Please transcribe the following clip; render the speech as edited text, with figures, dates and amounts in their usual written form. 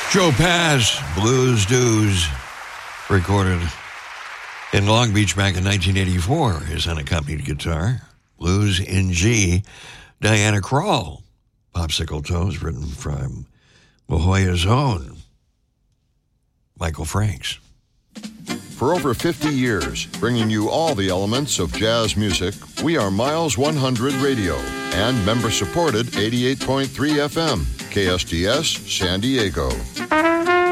Joe Pass, Blues Dues, recorded in Long Beach back in 1984, his unaccompanied guitar. Blues in G. Diana Krall, Popsicle Toes, written from La Jolla's own Michael Franks. For over 50 years, bringing you all the elements of jazz music, we are Miles 100 Radio and member-supported 88.3 FM, KSDS, San Diego.